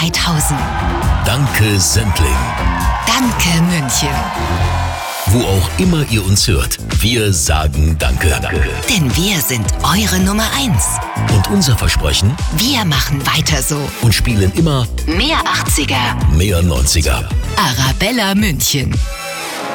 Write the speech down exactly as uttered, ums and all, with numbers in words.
Heidhausen. Danke Sendling. Danke München. Wo auch immer ihr uns hört, wir sagen Danke. Danke. Denn wir sind eure Nummer eins. Und unser Versprechen? Wir machen weiter so. Und spielen immer mehr achtziger, mehr neunziger. Arabella München.